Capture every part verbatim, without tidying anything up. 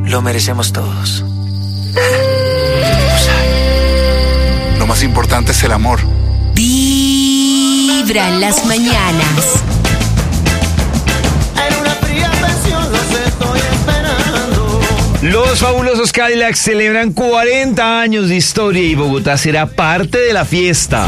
lo merecemos todos. Lo más importante es el amor. Vibra en las mañanas. En una fría pensión los estoy esperando. Los fabulosos Cadillacs celebran cuarenta años de historia y Bogotá será parte de la fiesta.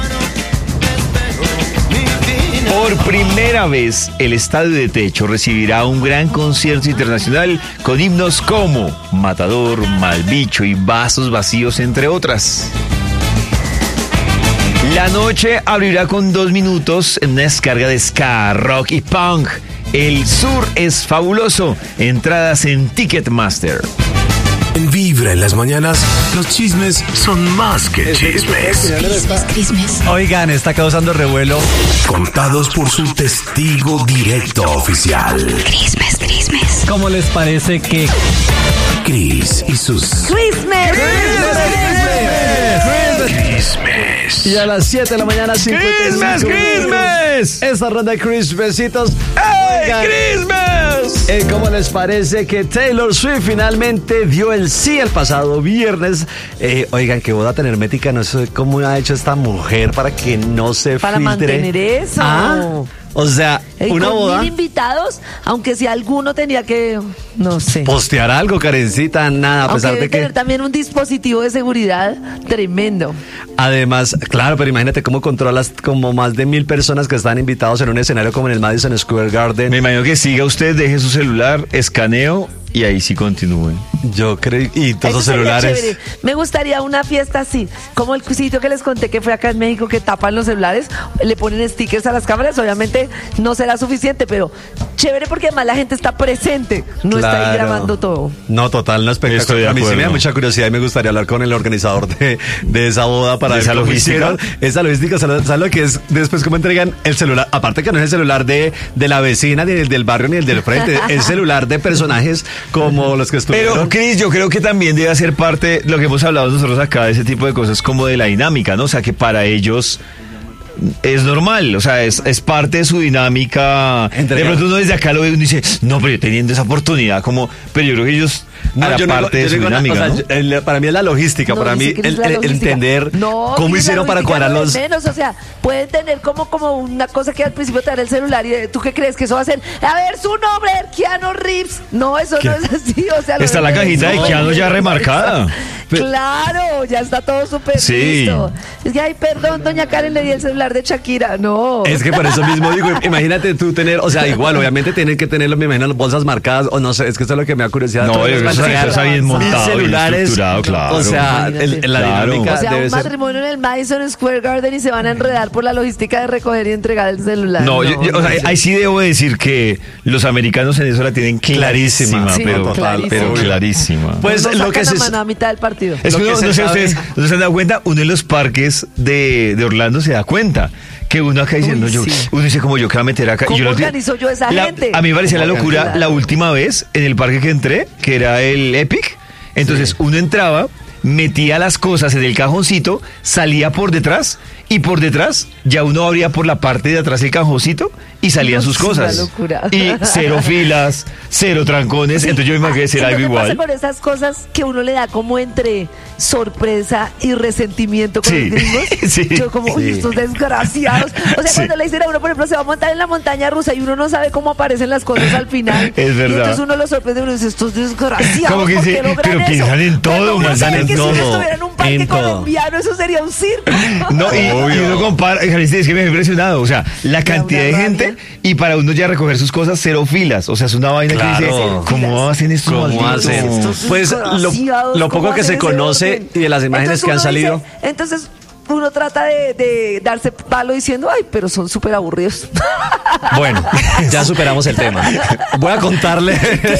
Por primera vez, el Estadio de Techo recibirá un gran concierto internacional con himnos como Matador, Malbicho y Vasos Vacíos, entre otras. La noche abrirá con dos minutos en una descarga de ska, rock y punk. El sur es fabuloso. Entradas en Ticketmaster. En Vibra en las mañanas, los chismes son más que chismes. Chismes. Oigan, está causando revuelo. Contados por su testigo directo oficial. Chismes, chismes. ¿Cómo les parece que Cris y sus Chismes. chismes? Y a las siete de la mañana, cincuenta y cinco ¡Christmas, Christmas! Esta ronda de Christmasitos. ¡Hey, Oigan, Christmas! eh, ¿cómo les parece que Taylor Swift finalmente dio el sí el pasado viernes? Eh, oigan, qué boda tan hermética, no sé cómo ha hecho esta mujer para que no se Para filtre. mantener eso. Ah, o sea, Eh, una con boda. mil invitados, aunque si alguno tenía que, no sé. Postear algo, Karencita, nada, a Aunque pesar debe de que... tener también un dispositivo de seguridad tremendo. Además, claro, pero imagínate cómo controlas como más de mil personas que están invitados en un escenario como en el Madison Square Garden. Me imagino que siga usted, deje su celular, escaneo y ahí sí continúen. Yo creo, y todos Eso los sería celulares. chévere. Me gustaría una fiesta así, como el sitio que les conté que fue acá en México, que tapan los celulares, le ponen stickers a las cámaras. Obviamente no será suficiente, pero chévere porque además la gente está presente, no está ahí Claro. grabando todo. No, total, no Estoy de espectacular. A mí sí me da acuerdo. mucha curiosidad y me gustaría hablar con el organizador de, de esa boda para ¿De ver esa cómo logística? hicieron esa logística. ¿Sabes lo que es después cómo entregan el celular? Aparte que no es el celular de, de la vecina, ni el del barrio, ni el del frente, es celular de personajes como los que estuvieron. Pero, Cris, yo creo que también debe hacer parte, lo que hemos hablado nosotros acá, de ese tipo de cosas, como de la dinámica, ¿no? O sea, que para ellos es normal, o sea, es, es parte de su dinámica. Entregar. De pronto uno desde acá lo ve y uno dice, no, pero yo teniendo esa oportunidad, como, pero yo creo que ellos No, hará yo no parte digo- de yo su digo una- dinámica, o sea, ¿no? yo- el- para mí es la logística, No, para mí dice que el, es la el- el logística. entender No, cómo Cris, hicieron la para logística cuadrar no los... es menos, o sea, pueden tener como, como una cosa que al principio te da el celular y de- tú qué crees que eso va a ser, a ver su nombre, Keanu Reeves. No, eso no es así, o sea, lo Está la deben cajita de tener Keanu ya súper remarcada. Claro, ya está todo súper Sí. listo. Es que, ay, perdón, doña Karen, le di el celular de Shakira. No. Es que por eso mismo digo, imagínate tú tener, o sea, igual, obviamente tienen que tenerlo, me imagino, las bolsas marcadas, o no sé, es que eso es lo que me da curiosidad. No, Todos yo creo que van eso a entregar está bien montado, mil bien celulares, estructurado, claro. o sea, el- el- la Claro. dinámica O sea, debe un ser... matrimonio en el Madison Square Garden y se van a enredar por la logística de recoger y entregar el celular. No, yo- yo- o sea, no sé. ahí sí debo decir que los americanos en eso la tienen clarísima, Clarísima, Sí, pero, total, pero clarísima. clarísima. Pues Nos lo que sacan se... a mano a mitad del partido. Es Lo que que uno, se no sé sabe- ustedes, ¿no se han dado cuenta? Uno de los parques de, de Orlando se da cuenta que uno acá diciendo Uy, yo, sí. uno dice como yo que va a meter acá. ¿Cómo y yo lo- organizo yo esa la- gente? A mí me parecía la ¿Cómo locura organizo? la última vez en el parque que entré, que era el Epic. Entonces uno entraba, metía las cosas en el cajoncito, salía por detrás y por detrás ya uno abría por la parte de atrás el cajoncito y salían No, sus es una cosas. locura. Y cero filas, cero trancones. Entonces yo me imaginé que será algo ¿Qué pasa igual. con esas cosas que uno le da como entre sorpresa y resentimiento con Sí. los gringos? Sí. Yo como, uy, estos desgraciados. O sea, Sí. cuando le dicen a uno, por ejemplo, se va a montar en la montaña rusa y uno no sabe cómo aparecen las cosas al final. Es verdad. Y entonces uno lo sorprende y uno dice, estos desgraciados, Como que ¿por qué dice, logran pero eso? piensan en todo, Pero uno piensan sabe en que si uno todo, estuviera en un parque en todo. colombiano, eso sería un circo. No, y, y uno compara, Jalisco, es que me he impresionado, o sea, la cantidad de una gente rabia. y para uno ya recoger sus cosas, cero filas, o sea, es una vaina Claro. que dice, Cero ¿cómo filas. hacen esto? ¿Cómo malditos? hacen? Estos Pues lo, desgraciados, lo ¿cómo poco que hacen se ese conoce orden? y de las imágenes Entonces que han uno salido... dice- entonces uno trata de, de darse palo diciendo, ay, pero son súper aburridos. Bueno, ya superamos el tema. Voy a contarles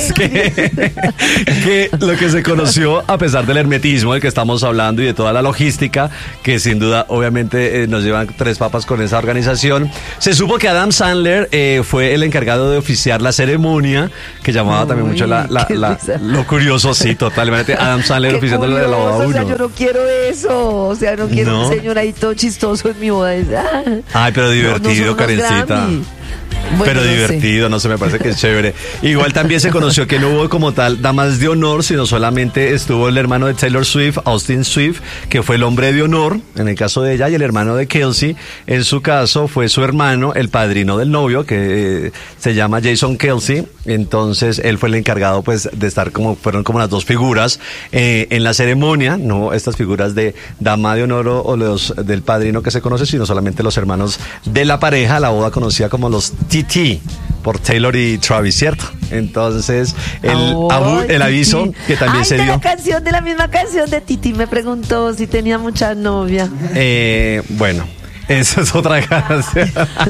que, que lo que se conoció, a pesar del hermetismo del que estamos hablando y de toda la logística, que sin duda, obviamente, eh, nos llevan tres papas con esa organización, se supo que Adam Sandler eh, fue el encargado de oficiar la ceremonia, que llamaba también Uy, mucho la, la- qué la- risa. lo curioso, sí, totalmente. Adam Sandler Qué oficiando la de la boda curioso, o sea, uno. yo no quiero eso. O sea, no quiero No. un señor ahí todo chistoso en mi boda. Es, ah, Ay, pero no- no divertido, son unos Karencita. Grammy. Bueno, pero no sé. divertido, no sé, me parece que es chévere. Igual también se conoció que no hubo como tal damas de honor, sino solamente estuvo el hermano de Taylor Swift, Austin Swift, que fue el hombre de honor, en el caso de ella, y el hermano de Kelsey, en su caso, fue su hermano, el padrino del novio, que eh, se llama Jason Kelsey. Entonces, él fue el encargado, pues, de estar como, fueron como las dos figuras eh, en la ceremonia, no estas figuras de dama de honor o, o los del padrino que se conoce, sino solamente los hermanos de la pareja, la boda conocida como los T T, por Taylor y Travis, ¿cierto? Entonces, el, Oh, abu- el aviso Titi. que también Ay, se de dio. la canción, de la misma canción de Titi, me preguntó si tenía mucha novia. Eh, bueno, esa es otra canción.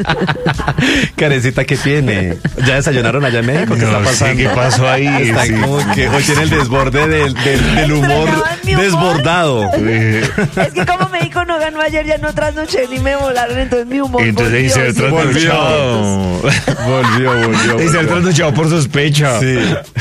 Carecita, ¿qué tiene? ¿Ya desayunaron allá en México? ¿Qué No está sé pasando? qué pasó ahí, Está sí. como que hoy tiene el desborde del, del, del humor Extrañaban mi humor. desbordado. Eh, Es que como México no ganó ayer, ya no trasnoché ni me volaron, entonces mi humor Entonces volvió, dice sí, trasnochado. Volvió, volvió. Dice volvió. trasnochado por sospecha. Sí.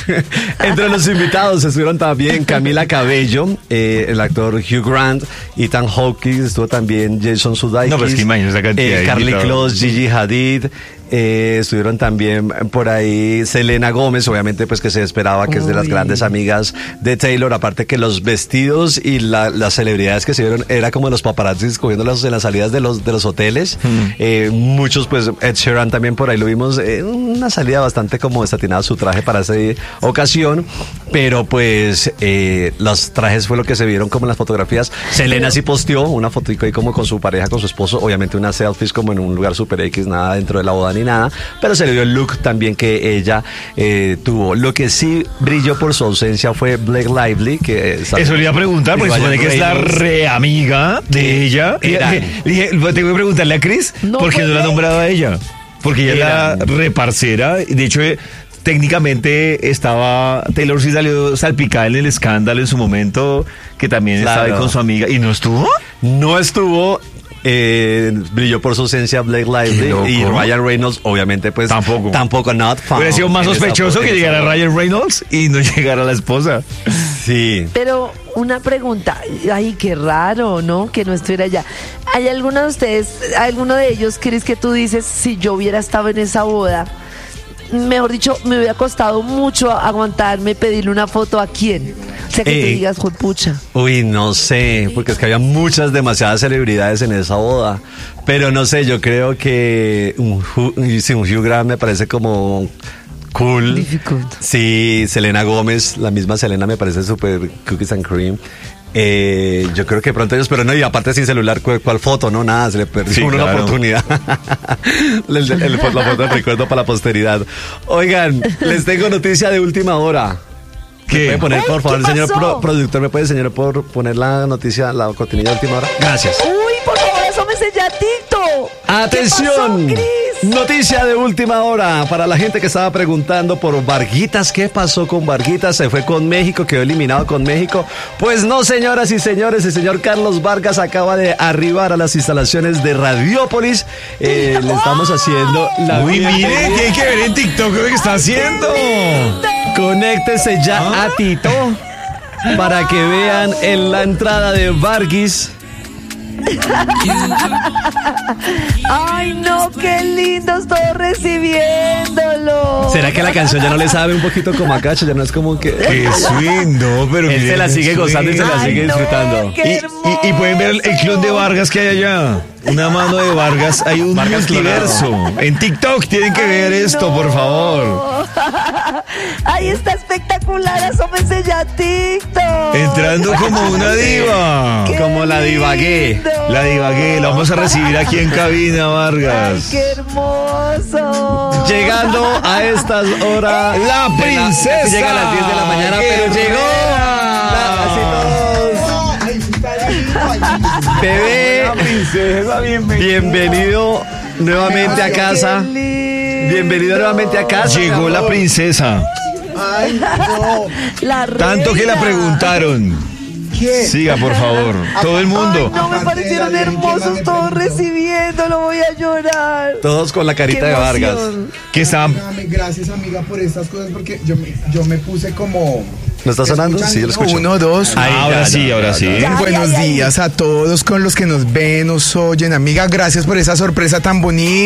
Entre los invitados estuvieron también Camila Cabello, eh, el actor Hugh Grant, Ethan Hawke, estuvo también Jason Sudeikis, No, pues que imagínate esa cantidad eh, de Carly invitados. Close, Gigi Hadid, eh, estuvieron también por ahí Selena Gómez, obviamente pues que se esperaba, que es de las Uy. grandes amigas de Taylor, aparte que los vestidos y la- las celebridades que se vieron era como los paparazzis cogiéndolas en las salidas de los de los hoteles. Eh, muchos, pues Ed Sheeran también por ahí lo vimos, eh, una salida bastante como desatinada su traje para esa ocasión, pero pues eh, los trajes fue lo que se vieron como en las fotografías. Selena sí posteó una fotico ahí como con su pareja, con su esposo, obviamente una selfies como en un lugar super X, nada dentro de la boda ni nada, pero se le vio el look también que ella eh, tuvo. Lo que sí brilló por su ausencia fue Blake Lively, que es- Eso le iba a preguntar, porque Ryan supone que es la Reynolds. re amiga de ella. Y- Eran. Le dije, tengo que preguntarle a Chris, No ¿por qué fue no la ha Blake. nombrado a ella? Porque ella es la Eran. reparcera. De hecho, eh, técnicamente estaba, Taylor sí salió salpicada en el escándalo en su momento, que también estaba ahí Claro. con su amiga. ¿Y no estuvo? no estuvo. Eh, brilló por su ausencia Blake Qué loco. Lively y Ryan Reynolds, obviamente, pues Tampoco. tampoco not found Hubiera sido más en esa- sospechoso en que esa llegara boda. Ryan Reynolds y no llegara la esposa. Sí. Pero una pregunta, ay, qué raro, ¿no? Que no estuviera allá. ¿Hay alguno de ustedes, alguno de ellos, Chris, que tú dices, si yo hubiera estado en esa boda, mejor dicho, me hubiera costado mucho aguantarme, pedirle una foto a quién? O sea, que te Eh, digas, pucha. Uy, no sé, porque es que había muchas, demasiadas celebridades en esa boda. Pero no sé, yo creo que un, Hugh- sí, un Hugh Grant me parece como cool. Difficult. Sí, Selena Gómez, la misma Selena me parece súper cookies and cream. Eh, yo creo que pronto ellos, pero no, y aparte sin celular, ¿cuál, cuál foto? No, nada, se le perdió Sí, uno una claro. oportunidad. El- el- el- la foto del recuerdo para la posteridad. Oigan, les tengo noticia de última hora. ¿Me ¿Qué? puede poner, Ay, por favor, ¿qué señor pasó? pro- productor, me puede, señor, por poner la noticia, la cortinilla de última hora? Gracias. Uy, por favor, asómese ya, Tito. Atención, ¿Qué pasó, Chris? noticia de última hora para la gente que estaba preguntando por Varguitas. ¿Qué pasó con Varguitas? Se fue con México, quedó eliminado con México. Pues no, señoras y señores, el señor Carlos Vargas acaba de arribar a las instalaciones de Radiópolis. Eh, le estamos haciendo la Uy, mire, bienvenida. ¿qué hay que ver en TikTok lo que está haciendo? Conéctese ya a Tito para que vean en la entrada de Vargas. Ay, no, qué lindos todos recibiéndolo. ¿Será que la canción ya no le sabe un poquito como a Cacho? Ya no es como que... Qué swing, no, pero Él se miren la el sigue gozando y se la swing. sigue Ay, no, disfrutando. qué Y, y- y pueden ver el, el clon de Vargas que hay allá. Una mano de Vargas. Hay un Vargas multiverso. En TikTok tienen que ver Ay, esto, no. por favor. Ay, está espectacular, asómense ya, TikTok. Entrando como una diva. Qué Como la divagué. lindo. La divagué. La vamos a recibir aquí en cabina, Ay, Vargas. qué hermoso. Llegando a estas horas. La de princesa. llega a las diez de la mañana, pero llegó. La- así todos. Bebé, princesa, bienvenida. bienvenido nuevamente a casa. Qué lindo. Bienvenido nuevamente a casa. Llegó la princesa. La Tanto que la reina. preguntaron. ¿Qué? Siga, por favor. Todo el mundo. Ay, no, me Aparte parecieron de la bien, ¿quién más hermosos me todos preguntó? recibiéndolo, voy a llorar. Todos con la Qué carita de Vargas. emoción. Que estaban. Dame, gracias amiga por estas cosas porque yo me, yo me puse como ¿No está sonando? Sí, yo lo escucho. Uno, dos. Ahí, ahora ya, sí, ya, ahora ya, sí. ya. Buenos Ay, ay, ay. días a todos con los que nos ven, nos oyen. Amiga, gracias por esa sorpresa tan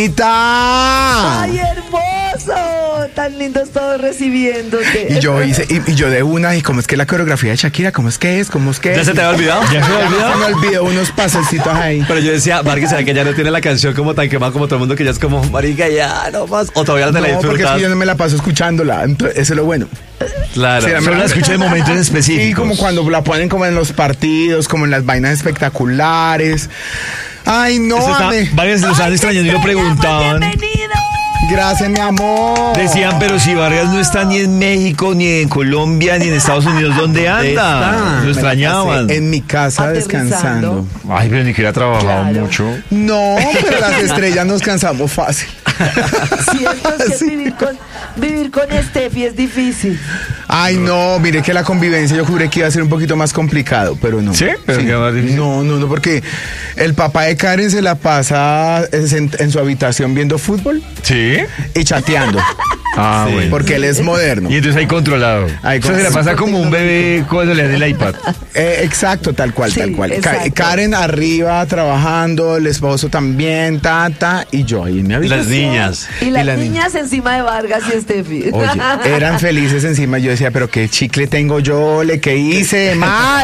bonita. ¡Ay, hermoso! Tan lindos todos recibiéndote. Y yo hice, y, y yo de una, y cómo es que la coreografía de Shakira, cómo es que es, cómo es que es. ¿Ya se te había olvidado? ¿Ya se me olvidó? Se me olvidó unos pasecitos ahí. Pero yo decía, Vargas, ¿será que ya no tiene la canción como tan quemada como todo el mundo, que ya es como, marica, ya, no más? O todavía no te la No, porque es disfrutas. que yo no me la paso escuchándola. Entonces, eso es lo bueno. Claro. Sí, Solo la escucho en momentos específicos. Sí, como cuando la ponen como en los partidos, como en las vainas espectaculares. Ay, no, Esto está- ame. Varios lo estaban extrañando y lo preguntaban. ¡Bienvenido! Gracias, mi amor. Decían, pero si Vargas no está ni en México, ni en Colombia, ni en Estados Unidos, ¿dónde anda? está? Lo extrañaban. En mi casa Aterrizando. descansando. Ay, pero ni que hubiera trabajado Claro. mucho. No, pero las estrellas nos cansamos fácil. Cierto es que Sí. vivir con, vivir con Steffi es difícil. Ay, no, mire que la convivencia yo juré que iba a ser un poquito más complicado, pero no. ¿Sí? ¿Pero qué más difícil? No, no, no, porque el papá de Karen se la pasa en, en su habitación viendo fútbol ¿Sí? y chateando, Ah, Sí. bueno. porque él es moderno. Y entonces ahí controlado. Ahí Eso se le con- pasa como un bebé cuando le dan el iPad. Eh, exacto, tal cual, Sí, tal cual. Ka- exacto. Karen arriba trabajando, el esposo también, ta, y yo ahí en mi habitación. Las niñas. Y las la ni- niñas encima de Vargas y Steffi. Oye, eran felices encima. Yo decía, pero qué chicle tengo yo, le que hice mal.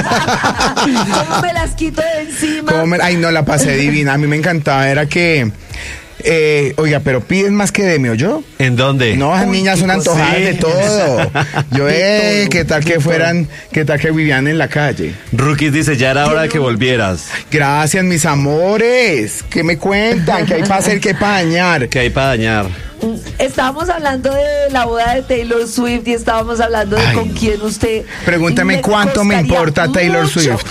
¿Cómo me las quito de encima? ¿Cómo me- Ay, no, la pasé divina. A mí me encantaba, era que, eh, oiga, pero piden más que deme, ¿o yo? ¿En dónde? No, esas Uy, niñas son chicos, antojadas sí. de todo. Yo, De eh, todo, qué tal de que todo. fueran, qué tal que vivían en la calle. Rookies dice, ya era hora de que volvieras. Gracias, mis amores. ¿Qué me cuentan? ¿Qué hay para hacer? ¿Qué para dañar? ¿Qué hay para dañar? Estábamos hablando de la boda de Taylor Swift y estábamos hablando de Ay, con no. quién usted. Pregúntame me cuánto me costaría importa Taylor mucho. Swift.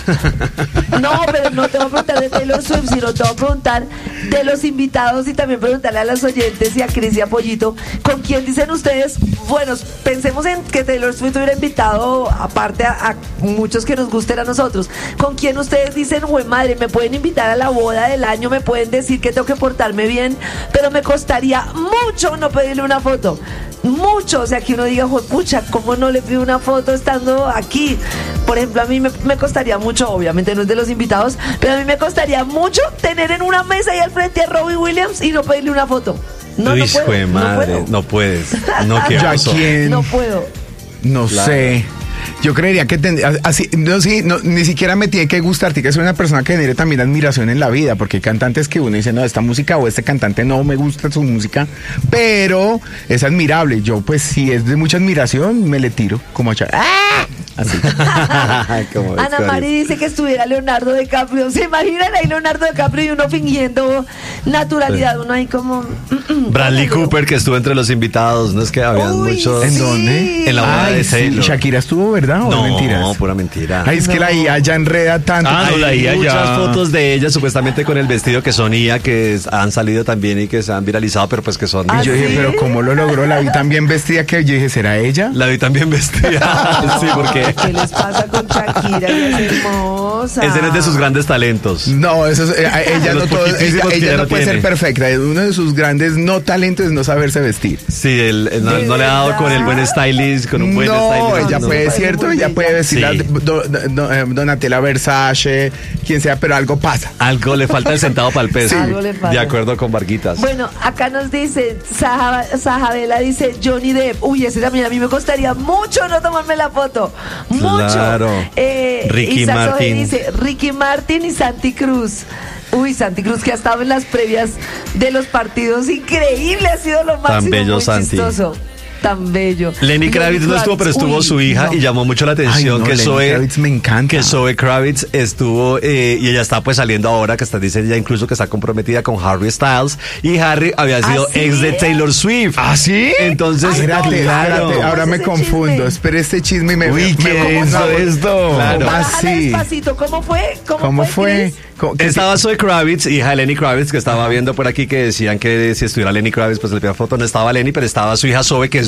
No, pero no te voy a preguntar de Taylor Swift, sino te voy a preguntar de los invitados y también preguntarle a los oyentes y a Cris y a Pollito, ¿con quién dicen ustedes? Bueno, pensemos en que Taylor Swift hubiera invitado, aparte a, a muchos que nos gusten a nosotros, ¿con quién ustedes dicen, güey madre, me pueden invitar a la boda del año, me pueden decir que tengo que portarme bien, pero me costaría mucho no pedirle una foto? Mucho, o sea, que uno diga, "Jue pucha, ¿cómo no le pido una foto estando aquí?" Por ejemplo, a mí me, me costaría mucho, obviamente no es de los invitados, pero a mí me costaría mucho tener en una mesa ahí al frente a Robbie Williams y no pedirle una foto. No, Uy, no puedo, jue no madre, puedo. no puedes. No, qué ¿Ya oso. quién? No puedo. No Claro. sé. Yo creería que tendría, así, no, sí, no, ni siquiera me tiene que gustar, tiene que ser una persona que genere también admiración en la vida, porque hay cantantes que uno dice, no, esta música o este cantante no me gusta su música, pero es admirable. Yo, pues, si es de mucha admiración, me le tiro, como a echar. ¡Ah! Así. ¿Cómo es, Ana Cari? Mari dice que estuviera Leonardo DiCaprio. ¿Se imaginan ahí Leonardo DiCaprio y uno fingiendo naturalidad? Uno ahí como... Bradley Cooper, que estuvo entre los invitados, no es que habían Uy, muchos. ¿En sí. dónde? En la boda Ay, de sí, Taylor. Shakira estuvo, ¿verdad? ¿O No, mentiras? pura mentira. Ay, es que la I A ya enreda tanto. Ah, no, Hay la I A muchas ya- fotos de ella supuestamente con el vestido que sonía, que es- han salido también y que se han viralizado, pero pues que son... Ah, Y yo dije, ¿sí? pero ¿cómo lo logró? La vi tan bien vestida que yo dije, ¿será ella? La vi también vestida. Sí, porque ¿Qué les pasa con Shakira? Ella es hermosa. ese es de sus grandes talentos. No, eso es, eh, ella De no, los todo, ella, poquitísimos que ella ya no no puede ser tiene. perfecta. Uno de sus grandes no talentos es no saberse vestir. Sí, el- el- no, ¿De no le ha dado verdad? con el buen stylist, con un buen no, stylist. ella no, puede, no, es cierto, muy ella bella. puede vestir Sí. do- do- do- eh, Donatella Versace, quien sea, pero algo pasa. Algo le falta el centavo para el peso. Sí. Algo le falta. De acuerdo con Varguitas. Bueno, acá nos dice, Saja- Sajabela dice Johnny Depp. Uy, ese también a mí me costaría mucho no tomarme la foto. Mucho. Claro. Eh, Ricky Isaac Soje Martin. dice Ricky Martin y Santi Cruz. Uy, Santi Cruz que ha estado en las previas de los partidos. Increíble, ha sido lo máximo. bello, muy Santi. chistoso. Tan bello. Lenny Kravitz no estuvo, pero estuvo Uy, su hija no. y llamó mucho la atención Ay, no, que Lenny Zoe Kravitz me encanta. que Zoe Kravitz estuvo eh, y ella está pues saliendo ahora, que está dice ya incluso que está comprometida con Harry Styles y Harry había sido ¿Ah, sí? ex de Taylor Swift. ¿Ah, sí? Entonces, Ay, no, Espérate, claro. espérate, ahora ¿Cómo me es ese confundo. chisme? Espera este chisme y me Uy, me- ¿qué me- es me- esto? Claro. Ah, Bájale sí. despacito. ¿Cómo fue? ¿Cómo, ¿Cómo fue? Cris? ¿Cómo- qué- estaba Zoe Kravitz, hija de Lenny Kravitz, que estaba viendo por aquí que decían que si estuviera Lenny Kravitz, pues le pedía foto. No estaba Lenny, pero estaba su hija Zoe, que es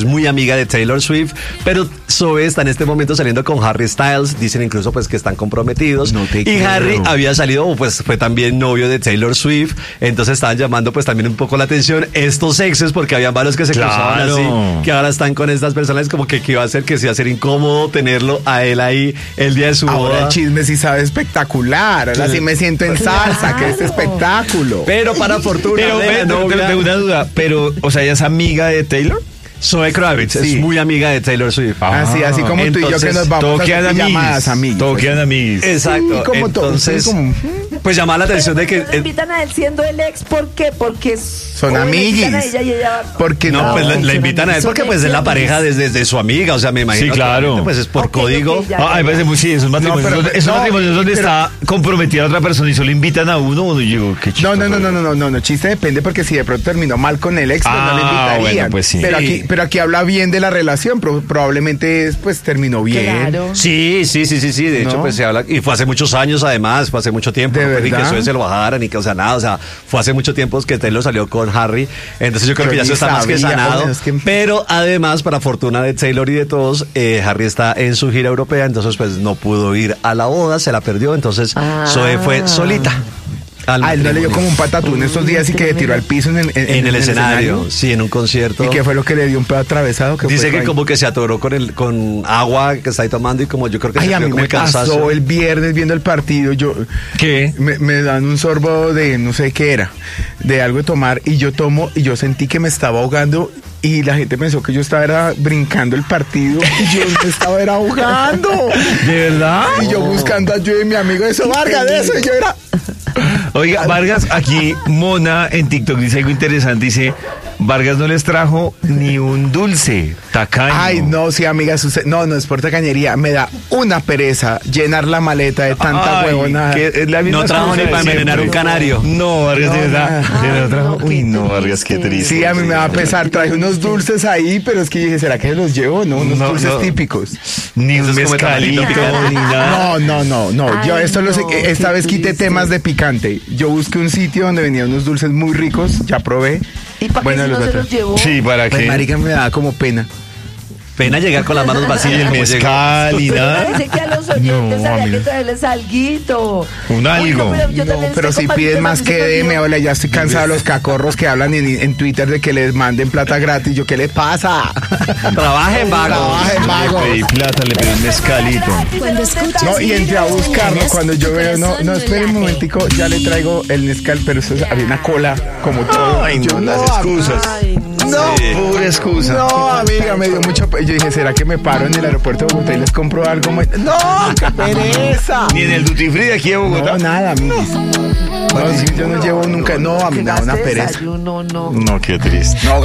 muy amiga de Taylor Swift, pero Zoe está en este momento saliendo con Harry Styles, dicen incluso pues que están comprometidos. No te y creo. Harry había salido, pues fue también novio de Taylor Swift, entonces estaban llamando pues también un poco la atención estos exes, porque habían varios que se Claro. cruzaban así, que ahora están con estas personas, como que, que iba a ser que se iba a ser incómodo tenerlo a él ahí el día de su Ahora boda. el chisme sí sabe espectacular. Ahora sí me siento en salsa, que este espectáculo. Pero para fortuna Pero, de la pero, pero, novia, tengo una duda, pero, o sea, ella es amiga de Taylor. Zoe Kravitz Sí. es muy amiga de Taylor Swift. Así, así como tú y yo que entonces, nos vamos Todo a quedan hacer llamadas, amigos. amigos. Todo quedan amigos. Exacto. Sí, como todo, entonces, sí, como- pues llamaba la atención de que Pero le invitan a él siendo el ex, ¿por qué? Porque Son o le invitan a amiguis. ella y ella- Porque no, no, pues la, la son invitan a él amigos, porque son pues es la ex pareja amigos. desde, desde su amiga, o sea, me imagino. Sí, que claro. obviamente, pues es por Ok, código. ok, ya. Ah, a mí me parece muy, sí, esos matrimonios, pero- donde- esos no, matrimonios donde pero- está comprometida otra persona y solo invitan a uno, uno yo digo, qué chido. No, no, no, no, no, no, no, no, chiste depende porque si de pronto terminó mal con el ex, pues no le Ah, invitarían. bueno, pues sí. Pero Sí. aquí, pero aquí habla bien de la relación, pro- probablemente es, pues terminó bien. Claro. Sí, sí, sí, sí, sí. De hecho, ¿No? pues se habla. Y fue hace muchos años, además, fue hace mucho tiempo. ¿De no fue ni que verdad? Zoe se lo bajara, ni que, o sea, nada. O sea, fue hace mucho tiempo que Taylor salió con Harry. Entonces yo creo Yo que ya ni eso está más que sabía, sanado. bueno, es que- Pero además, para fortuna de Taylor y de todos, eh, Harry está en su gira europea. Entonces, pues no pudo ir a la boda, se la perdió. Entonces, Ah. Zoe fue solita. al Ah, él no le dio matrimonio. como un patatún estos días y que le tiró al piso en, el- en- En el en escenario, sí, en un concierto. ¿Y qué fue lo que le dio un pedo atravesado? ¿Qué Dice fue que ahí? como que se atoró con el con agua que está ahí tomando y como yo creo que Ay, se a dio mí como me el cansancio. pasó el viernes viendo el partido. Yo ¿Qué? me, me dan un sorbo de no sé qué era, de algo de tomar y yo tomo y yo sentí que me estaba ahogando y la gente pensó que yo estaba era brincando el partido y yo me estaba era ahogando. ¿De verdad? Y yo buscando ayuda y mi amigo eso, Vargas, de eso, y yo era. Oiga, Vargas, aquí Mona en TikTok dice algo interesante, dice, Vargas no les trajo ni un dulce, tacaño. Ay, no, sí, amiga, suce- no, no es por tacañería, me da una pereza llenar la maleta de tanta Ay, huevonada. que es la misma No trajo excusa ni de para envenenar siempre. un canario. No, Vargas, de No, verdad. nada. ¿De verdad Ay, trajo? no, Uy, qué no, Vargas, qué triste. triste. Sí, a mí me va a pesar, traje unos dulces ahí, pero es que dije, ¿será que los llevo? No, unos No, dulces no. típicos. Ni un Eso es como mezcalito, tamalito ni nada. No, no, no, no. Ay, Yo esto lo sé, no, esta qué vez quité triste. temas de picante. Yo busqué un sitio donde venían unos dulces muy ricos, ya probé. ¿Y para qué si no los se otros- los llevó? Sí, ¿para Pues qué? marica me da como pena. Pena llegar con las manos vacías. Y el como mezcal y Pero nada. parece que a los oyentes No, a había mí que no. traerles alguito. Un Uy, algo. no, pero yo No, también pero estoy si con piden Marito, más Marito que también. deme, hola, ya estoy cansado de los cacorros que hablan en, en Twitter de que les manden plata gratis. Yo, ¿qué le pasa? Trabajen, vago. Trabajen, vago. Le pedí plata, le pedí un mezcalito. Cuando escuchas No, y entré a buscarlo cuando yo veo, no, no, espere un late. momentico, ya le traigo el mezcal, pero eso es- había una cola como todo. Ay, Yo, no, las excusas. Ay, No, Sí. Pura excusa. no, amiga, me dio mucho. pe- Yo dije, ¿será que me paro en el aeropuerto de Bogotá y les compro algo? más? No, qué pereza. Ni en el duty free de aquí de Bogotá. No, nada, amiguis. No, sí, yo no llevo nunca. No, a mí me da una gaste pereza. desayuno, no. No, qué triste. No,